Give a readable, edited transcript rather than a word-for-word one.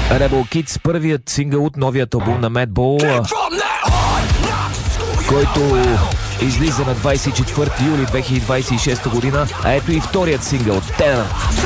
Rebel Kids, първият сингъл от новият албум на Madball, който излиза на 24 юли 2026 година, а ето и вторият сингъл, Tenant.